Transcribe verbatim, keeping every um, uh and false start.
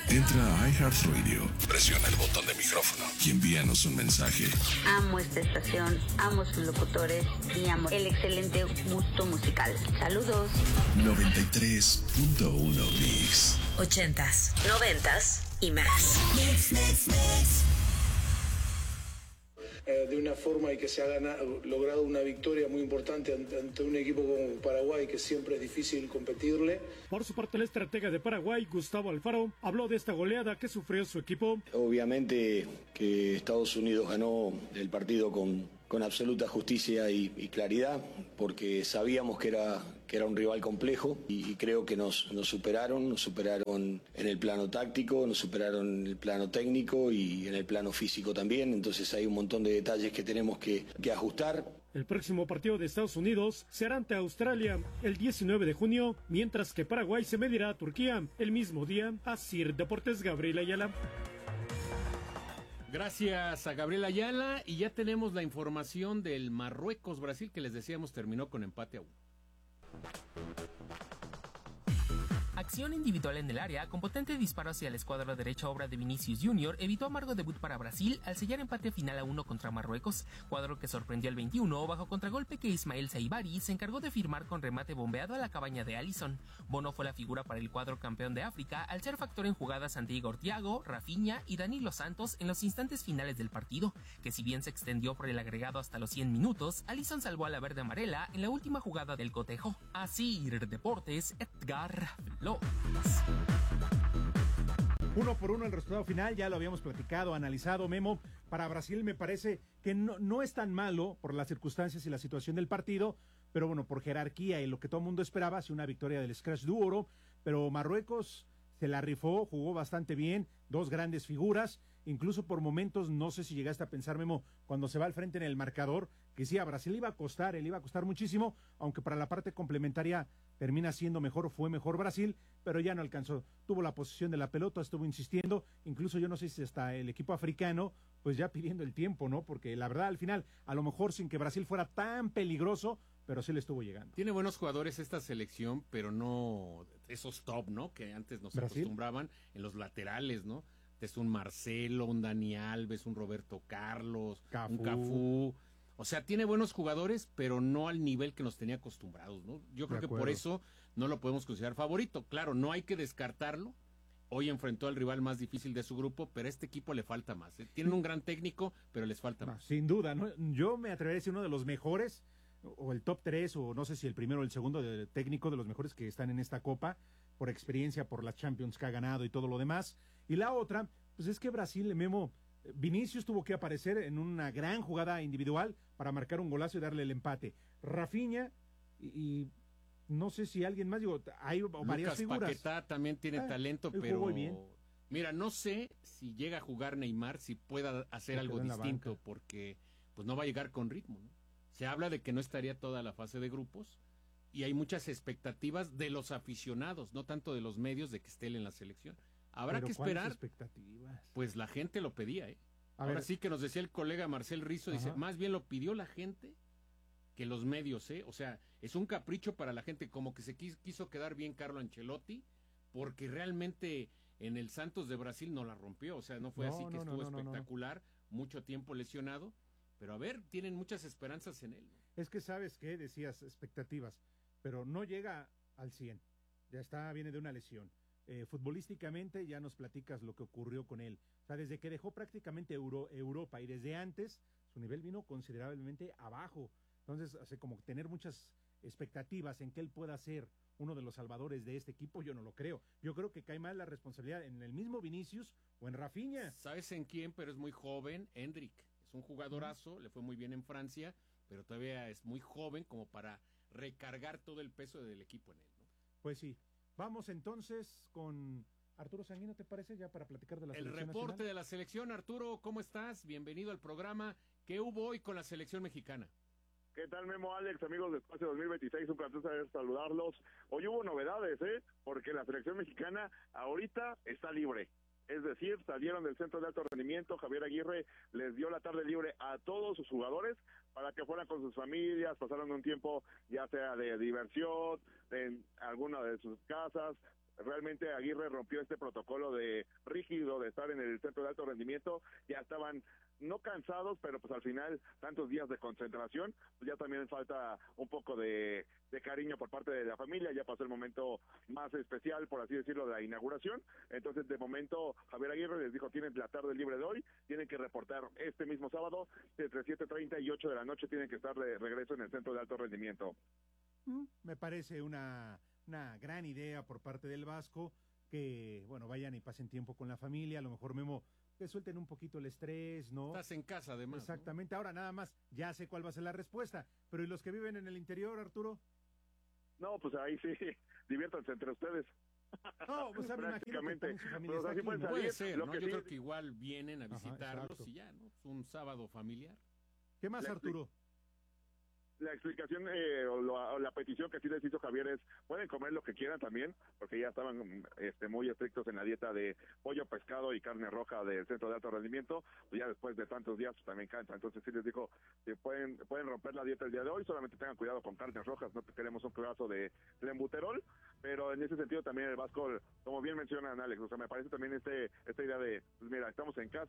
Entra a iHeartRadio, presiona el botón de micrófono y envíanos un mensaje. Amo esta estación, amo sus locutores y amo el excelente gusto musical. Saludos. noventa y tres punto uno Mix. Ochentas, noventas y más. Mix, mix, mix. Eh, de una forma y que se ha ganado, logrado una victoria muy importante ante, ante un equipo como Paraguay, que siempre es difícil competirle. Por su parte, el estratega de Paraguay, Gustavo Alfaro, habló de esta goleada que sufrió su equipo. Obviamente que Estados Unidos ganó el partido con, con absoluta justicia y, y claridad, porque sabíamos que era, que era un rival complejo y, y creo que nos, nos superaron, nos superaron en el plano táctico, nos superaron en el plano técnico y en el plano físico también, entonces hay un montón de detalles que tenemos que, que ajustar. El próximo partido de Estados Unidos será ante Australia el diecinueve de junio, mientras que Paraguay se medirá a Turquía el mismo día. Asir Deportes, Gabriel Ayala. Gracias a Gabriel Ayala, y ya tenemos la información del Marruecos-Brasil, que les decíamos terminó con empate a uno. Acción individual en el área, con potente disparo hacia la escuadra derecha, obra de Vinicius Junior, evitó amargo debut para Brasil al sellar empate final a uno contra Marruecos, cuadro que sorprendió al veintiuno bajo contragolpe que Ismael Saibari se encargó de firmar con remate bombeado a la cabaña de Alisson. Bono fue la figura para el cuadro campeón de África al ser factor en jugadas ante Igor Thiago, Rafinha y Danilo Santos en los instantes finales del partido, que si bien se extendió por el agregado hasta los cien minutos, Alisson salvó a la verde amarela en la última jugada del cotejo. Asir Deportes, Edgar Flores. Uno por uno el resultado final, ya lo habíamos platicado, analizado, Memo. Para Brasil me parece que no, no es tan malo por las circunstancias y la situación del partido, pero bueno, por jerarquía y lo que todo el mundo esperaba, sí, una victoria del Scratch du Oro, pero Marruecos se la rifó, jugó bastante bien, dos grandes figuras, incluso por momentos, no sé si llegaste a pensar, Memo, cuando se va al frente en el marcador, que sí, a Brasil iba a costar, él iba a costar muchísimo, aunque para la parte complementaria termina siendo mejor, fue mejor Brasil, pero ya no alcanzó, tuvo la posesión de la pelota, estuvo insistiendo, incluso yo no sé si hasta el equipo africano, pues ya pidiendo el tiempo, ¿no? Porque la verdad al final, a lo mejor sin que Brasil fuera tan peligroso, pero sí le estuvo llegando. Tiene buenos jugadores esta selección, pero no esos top, ¿no? Que antes nos ¿Brasil? Acostumbraban en los laterales, ¿no? Es un Marcelo, un Dani Alves, un Roberto Carlos, Cafú. un Cafú. O sea, tiene buenos jugadores, pero no al nivel que nos tenía acostumbrados, ¿no? Yo creo que por eso no lo podemos considerar favorito. Claro, no hay que descartarlo. Hoy enfrentó al rival más difícil de su grupo, pero a este equipo le falta más, ¿eh? Tienen un gran técnico, pero les falta No, más. sin duda, ¿no? Yo me atrevería a decir uno de los mejores, o el top tres, o no sé si el primero o el segundo de técnico de los mejores que están en esta Copa, por experiencia, por las Champions que ha ganado y todo lo demás. Y la otra, pues es que Brasil, Memo, Vinicius tuvo que aparecer en una gran jugada individual para marcar un golazo y darle el empate. Rafinha y, y no sé si alguien más, digo, hay varias Lucas figuras. Paquetá también tiene Ah, talento, él pero jugó bien. mira, no sé si llega a jugar Neymar, si pueda hacer Se algo quedó en la distinto, banca. porque pues no va a llegar con ritmo, ¿no? Se habla de que no estaría toda la fase de grupos y hay muchas expectativas de los aficionados, no tanto de los medios, de que esté él en la selección. Habrá Pero que ¿cuáles esperar. expectativas? Pues la gente lo pedía, ¿eh? A Ahora ver. sí que nos decía el colega Marcel Rizzo, dice, Ajá. más bien lo pidió la gente que los medios, ¿eh? O sea, es un capricho para la gente, como que se quiso, quiso quedar bien Carlo Ancelotti, porque realmente en el Santos de Brasil no la rompió, o sea, no fue No, así que no, no, estuvo no, no, no. espectacular, mucho tiempo lesionado, pero a ver, tienen muchas esperanzas en él, ¿no? Es que sabes qué, decías expectativas, pero no llega al cien. Ya está, viene de una lesión. Eh, futbolísticamente ya nos platicas lo que ocurrió con él. O sea, desde que dejó prácticamente Euro, Europa y desde antes, su nivel vino considerablemente abajo. Entonces, hace como tener muchas expectativas en que él pueda ser uno de los salvadores de este equipo, yo no lo creo. Yo creo que cae más la responsabilidad en el mismo Vinicius o en Rafinha. ¿Sabes en quién? Pero es muy joven, Endrick. Es un jugadorazo, le fue muy bien en Francia, pero todavía es muy joven como para recargar todo el peso del equipo en él, ¿no? Pues sí. Vamos entonces con Arturo Sanguino, ¿te parece? Ya para platicar de la El selección reporte nacional. de la selección. Arturo, ¿cómo estás? Bienvenido al programa. ¿Qué hubo hoy con la selección mexicana? ¿Qué tal, Memo, Alex, amigos de Espacio dos mil veintiséis? Un placer saludarlos. Hoy hubo novedades, ¿eh? Porque la selección mexicana ahorita está libre. Es decir, salieron del centro de alto rendimiento. Javier Aguirre les dio la tarde libre a todos sus jugadores para que fueran con sus familias, pasaron un tiempo ya sea de diversión, en alguna de sus casas, realmente Aguirre rompió este protocolo de rígido de estar en el centro de alto rendimiento, ya estaban no cansados, pero pues al final tantos días de concentración, pues ya también falta un poco de, de cariño por parte de la familia, ya pasó el momento más especial, por así decirlo, de la inauguración, entonces de momento Javier Aguirre les dijo, tienen la tarde libre de hoy, tienen que reportar este mismo sábado, entre siete treinta y ocho de la noche tienen que estar de regreso en el centro de alto rendimiento. Mm, me parece una, una gran idea por parte del Vasco, que bueno, vayan y pasen tiempo con la familia, a lo mejor Memo, que suelten un poquito el estrés, ¿no? Estás en casa, además. Exactamente. ¿no? Ahora nada más, ya sé cuál va a ser la respuesta. Pero ¿y los que viven en el interior, Arturo? No, pues ahí sí, diviértanse entre ustedes. No, pues me imagino que también su familia pues está así aquí, pueden ¿no? salir. Puede ser, Lo ¿no? que Yo sí- creo que igual vienen a Ajá, visitarlos exacto. y ya, ¿no? Es un sábado familiar. ¿Qué más, La- Arturo? La explicación eh, o, lo- o la petición que sí les hizo Javier es, pueden comer lo que quieran también, porque ya estaban este, muy estrictos en la dieta de pollo, pescado y carne roja del centro de alto rendimiento, pues ya después de tantos días pues, también cansa, entonces sí les dijo, que pueden pueden romper la dieta el día de hoy, solamente tengan cuidado con carnes rojas, no queremos un pedazo de lenbuterol, pero en ese sentido también el Vasco, como bien mencionan Alex, o sea, me parece también este esta idea de, pues mira, estamos en casa,